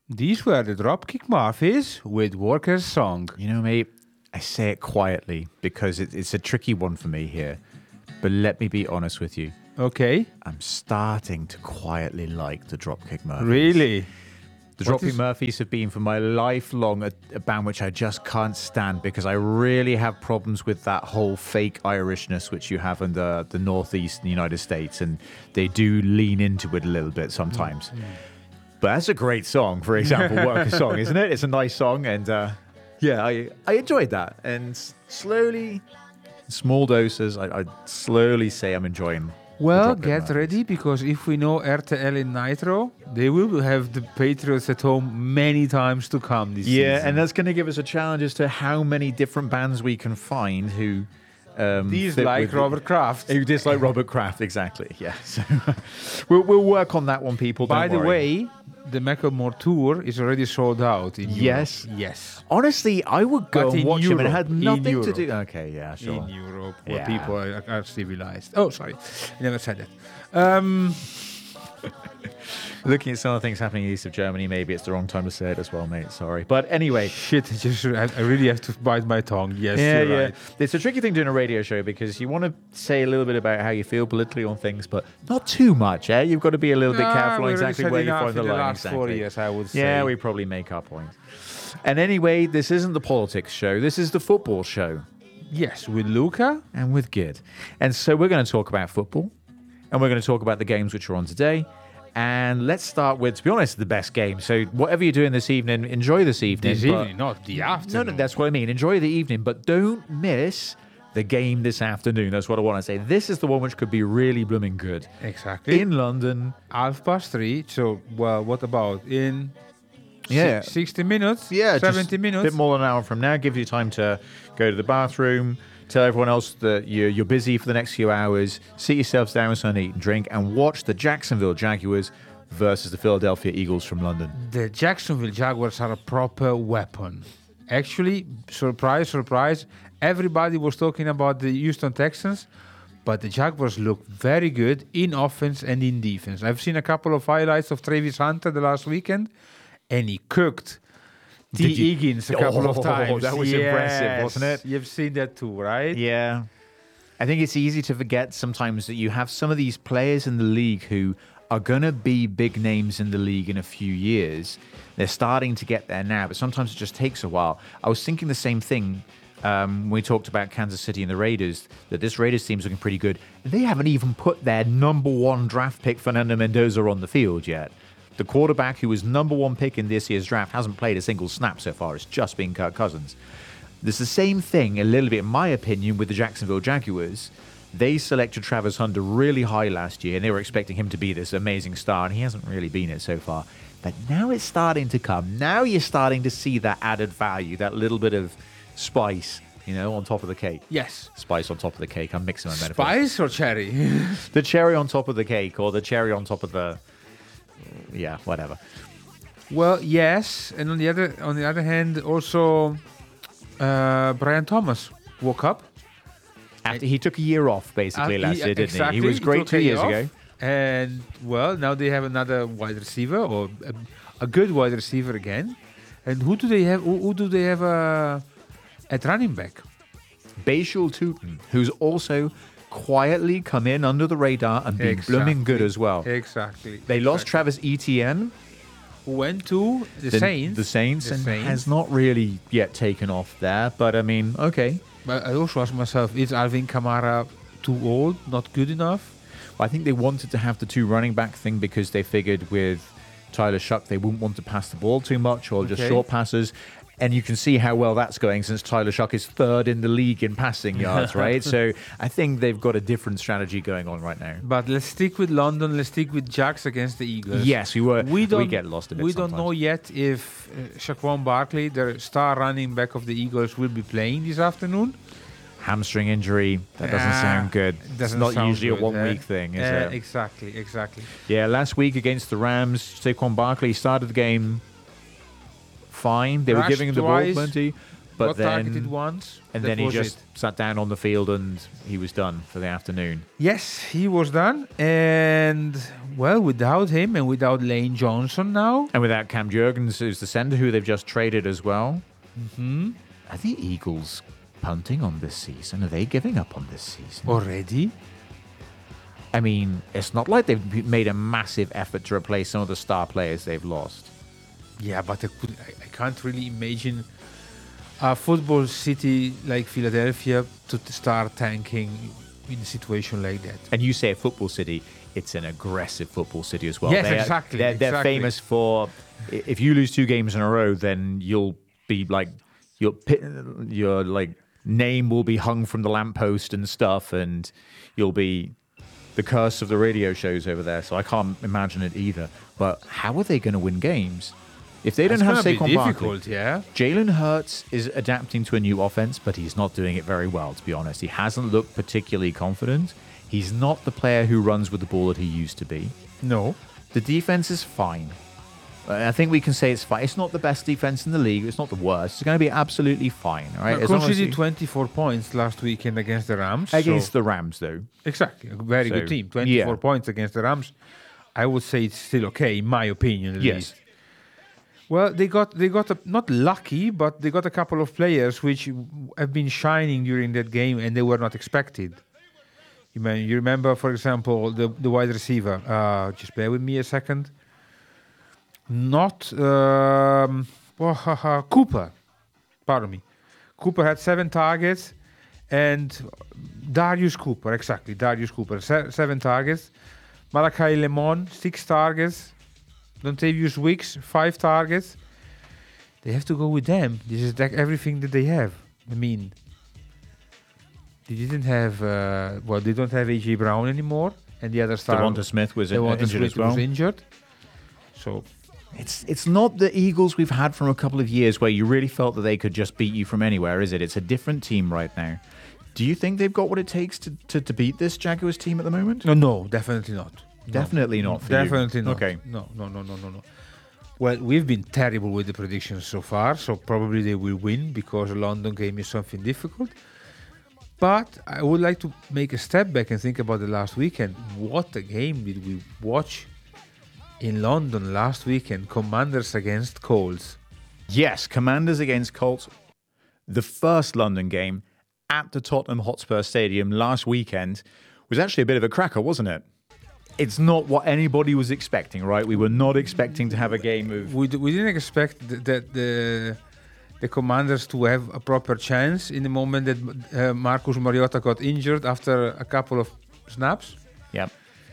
These were the Dropkick Murphys with Worker's Song. You know, mate, I say it quietly because it's a tricky one for me here. But let me be honest with you. Okay. I'm starting to quietly like the Dropkick Murphys. Really? The Dropkick Murphys have been for my lifelong a band which I just can't stand because I really have problems with that whole fake Irishness which you have in the Northeast in the United States, and they do lean into it a little bit sometimes. But that's a great song, for example, Worker's Song, isn't it? It's a nice song, and yeah, I enjoyed that. And slowly, small doses, I slowly say I'm enjoying. Well, get ready, because if we know RTL in Nitro, they will have the Patriots at home many times to come this season. Yeah, and that's going to give us a challenge as to how many different bands we can find who dislike Robert Kraft. Who dislike Robert Kraft, exactly. Yeah, so we'll work on that one, people. By the way, the Macklemore tour is already sold out in Europe. Yes. Honestly, I would go and watch him, and it had nothing to do. Okay, yeah, sure. In Europe, where people are civilized. Oh, sorry, I never said that. Looking at some of the things happening east of Germany, maybe it's the wrong time to say it as well, mate. Sorry. But anyway. Shit, I really have to bite my tongue. Yes, you're right. It's a tricky thing doing a radio show because you want to say a little bit about how you feel politically on things, but not too much, eh? You've got to be a little bit careful on exactly where you find the line. Last 4 years, I would say. Yeah, we probably make our point. And anyway, this isn't the politics show. This is the football show. Yes, with Luca. And with Gid. And so we're going to talk about football, and we're going to talk about the games which are on today. And let's start with, to be honest, the best game. So whatever you're doing this evening, enjoy this evening. This evening, not the afternoon. No, that's what I mean. Enjoy the evening, but don't miss the game this afternoon. That's what I want to say. This is the one which could be really blooming good. Exactly. In London. 3:30. So, well, what about in 60 minutes? Yeah, 70 minutes? A bit more than an hour from now. Give you time to go to the bathroom. Tell everyone else that you're busy for the next few hours. Sit yourselves down with something to eat and drink and watch the Jacksonville Jaguars versus the Philadelphia Eagles from London. The Jacksonville Jaguars are a proper weapon. Actually, surprise, surprise, everybody was talking about the Houston Texans, but the Jaguars look very good in offense and in defense. I've seen a couple of highlights of Travis Hunter the last weekend, and he cooked T. Higgins a couple of times. That was impressive, wasn't it? You've seen that too, right? Yeah. I think it's easy to forget sometimes that you have some of these players in the league who are going to be big names in the league in a few years. They're starting to get there now, but sometimes it just takes a while. I was thinking the same thing when we talked about Kansas City and the Raiders, that this Raiders team's looking pretty good. They haven't even put their number one draft pick, Fernando Mendoza, on the field yet. The quarterback who was number one pick in this year's draft hasn't played a single snap so far. It's just been Kirk Cousins. There's the same thing, a little bit, in my opinion, with the Jacksonville Jaguars. They selected Travis Hunter really high last year, and they were expecting him to be this amazing star, and he hasn't really been it so far. But now it's starting to come. Now you're starting to see that added value, that little bit of spice, on top of the cake. Yes. Spice on top of the cake. I'm mixing my metaphors. Spice or cherry? The cherry on top of the cake, or the cherry on top of the... Yeah, whatever. Well, yes, and on the other hand, also Brian Thomas woke up after he took a year off, basically last year, didn't exactly, he? He was great 2 years ago, and well, now they have another wide receiver, or a good wide receiver again. And who do they have? Who do they have at running back? Bashal Tutin, who's also quietly come in under the radar and been blooming good as well. Exactly. They lost Travis Etienne, who went to the Saints. The Saints, has not really yet taken off there. But I mean, okay. But I also ask myself, is Alvin Kamara too old, not good enough? Well, I think they wanted to have the two running back thing because they figured with Tyler Shuck they wouldn't want to pass the ball too much or just short passes. And you can see how well that's going since Tyler Shuck is third in the league in passing yards, right? So I think they've got a different strategy going on right now. But let's stick with London. Let's stick with Jags against the Eagles. Yes, we get lost a bit. We don't know yet if Saquon Barkley, the star running back of the Eagles, will be playing this afternoon. Hamstring injury. That doesn't sound good. It's not usually a one-week thing, is it? Exactly. Yeah, last week against the Rams, Saquon Barkley started the game fine. They were giving him the ball plenty. But got then, targeted once. and That then he was just it. sat down on the field and he was done for the afternoon. Yes, he was done. And, well, without him and without Lane Johnson now, And without Cam Jurgens, who's the sender who they've just traded as well. Mm-hmm. Are the Eagles punting on this season? Are they giving up on this season? already. I mean, it's not like they've made a massive effort to replace some of the star players they've lost. Yeah, but I can't really imagine a football city like Philadelphia to start tanking in a situation like that. And you say a football city, it's an aggressive football city as well. Yes, They are- exactly, They're exactly. famous for, if you lose 2 games in a row, then you'll be like, your like name will be hung from the lamppost and stuff, and you'll be the curse of the radio shows over there. So I can't imagine it either. But how are they going to win games if they don't It's have gonna be Saquon Barkley? difficult, yeah. Jalen Hurts is adapting to a new offense, but he's not doing it very well, to be honest. He hasn't looked particularly confident. He's not the player who runs with the ball that he used to be. No. The defense is fine. I think we can say it's fine. It's not the best defense in the league. It's not the worst. It's going to be absolutely fine, all right? As long as Conceded you- 24 points last weekend against the Rams. against so the Rams, though. exactly, a very good So, team. 24 yeah. points against the Rams. I would say it's still okay, in my opinion, at Yes. least. Well, they got not lucky, but they got a couple of players which have been shining during that game, and they were not expected. You remember, for example, the wide receiver. Just bear with me a second. Not Cooper. Pardon me. Cooper had 7 targets, and Darius Cooper, exactly, Darius Cooper, 7 targets. Malachi Lemon, 6 targets. Dontavius Wicks, 5 targets. They have to go with them. This is everything that they have. I mean, they didn't have. They don't have AJ Brown anymore, and the other star. Devonta Smith was Devonta injured Smith as well. was injured. So It's not the Eagles we've had from a couple of years where you really felt that they could just beat you from anywhere, is it? It's a different team right now. Do you think they've got what it takes to beat this Jaguars team at the moment? no, definitely not. No. Definitely not for you. Definitely not. Okay. No. Well, we've been terrible with the predictions so far, so probably they will win because the London game is something difficult. But I would like to make a step back and think about the last weekend. What a game did we watch in London last weekend? Commanders against Colts. Yes, Commanders against Colts. The first London game at the Tottenham Hotspur Stadium last weekend was actually a bit of a cracker, wasn't it? It's not what anybody was expecting, right? We were not expecting to have a game of... We didn't expect that the Commanders to have a proper chance in the moment that Marcus Mariota got injured after a couple of snaps. Yeah.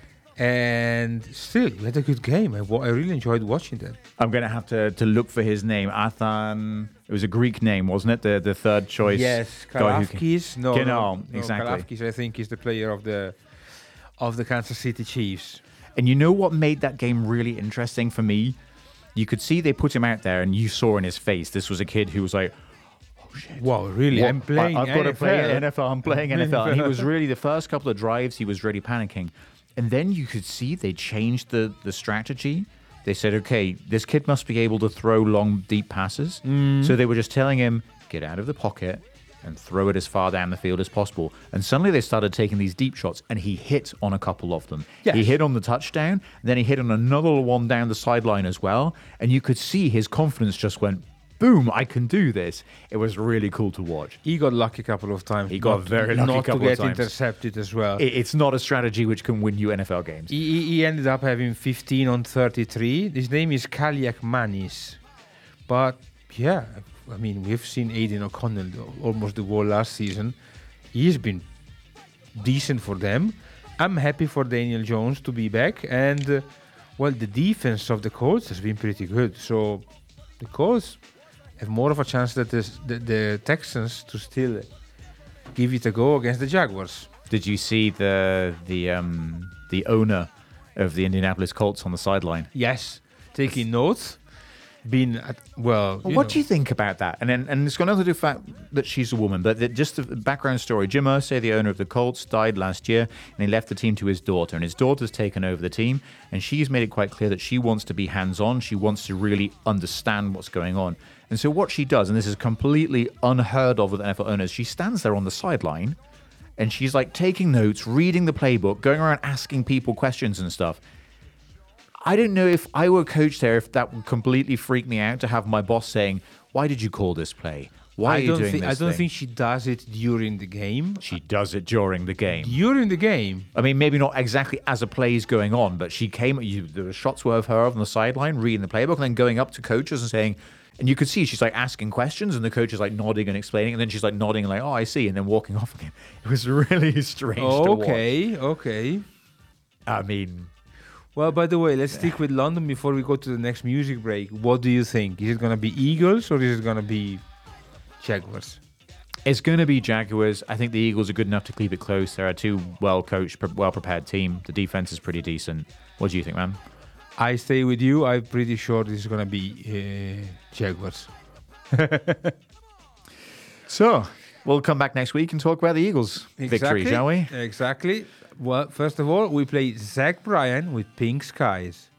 And still, we had a good game. I really enjoyed watching that. I'm going to have to look for his name. Athan... It was a Greek name, wasn't it? The third choice Yes, guy who Kalafkis. No, exactly. Kalafkis, I think, is the player of the Kansas City Chiefs. And you know what made that game really interesting for me? You could see they put him out there, and you saw in his face, this was a kid who was like, oh shit. Wow, really? What? I'm playing I've got to play NFL. NFL. I'm playing NFL. And he was really, the first couple of drives, he was really panicking. And then you could see they changed the strategy. They said, okay, this kid must be able to throw long, deep passes. So they were just telling him, get out of the pocket and throw it as far down the field as possible. And suddenly they started taking these deep shots, and he hit on a couple of them. Yes. He hit on the touchdown, then he hit on another one down the sideline as well. And you could see his confidence just went, boom, I can do this. It was really cool to watch. He got lucky a couple of times. He got very lucky a not couple to of get times. intercepted as well. It's not a strategy which can win you NFL games. He ended up having 15 on 33. His name is Kaliak Manis. But yeah, I mean, we've seen Aiden O'Connell almost the whole last season. He's been decent for them. I'm happy for Daniel Jones to be back. And, the defense of the Colts has been pretty good. So the Colts have more of a chance that the Texans to still give it a go against the Jaguars. Did you see the owner of the Indianapolis Colts on the sideline? Yes, taking notes. been at, well. What do you think about that? And it's got nothing to do with the fact that she's a woman, but just the background story. Jim Irsay, the owner of the Colts, died last year, and he left the team to his daughter. And his daughter's taken over the team, and she's made it quite clear that she wants to be hands-on. She wants to really understand what's going on. And so what she does, and this is completely unheard of with NFL owners, she stands there on the sideline, and she's like taking notes, reading the playbook, going around asking people questions and stuff. I don't know if I were a coach there, if that would completely freak me out to have my boss saying, "Why did you call this play? Why are you doing this?" I don't thing?" think she does it during the game. She does it during the game. During the game. I mean, maybe not exactly as a play's going on, but she came. There were shots were of her on the sideline reading the playbook, and then going up to coaches and saying, and you could see she's like asking questions, and the coach is like nodding and explaining, and then she's like nodding and like, "Oh, I see," and then walking off again. It was really strange to watch. Okay. I mean. Well, by the way, let's stick with London before we go to the next music break. What do you think? Is it going to be Eagles or is it going to be Jaguars? It's going to be Jaguars. I think the Eagles are good enough to keep it close. They're a too well-coached, well-prepared team. The defense is pretty decent. What do you think, man? I stay with you. I'm pretty sure this is going to be Jaguars. So, we'll come back next week and talk about the Eagles' victory, shall we? Exactly. Well, first of all, we play Zach Bryan with Pink Skies.